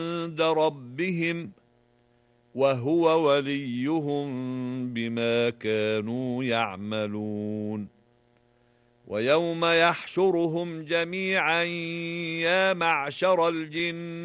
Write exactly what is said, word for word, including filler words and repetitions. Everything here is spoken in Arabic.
عند ربهم وهو وليهم بما كانوا يعملون. ويوم يحشرهم جميعا يا معشر الجن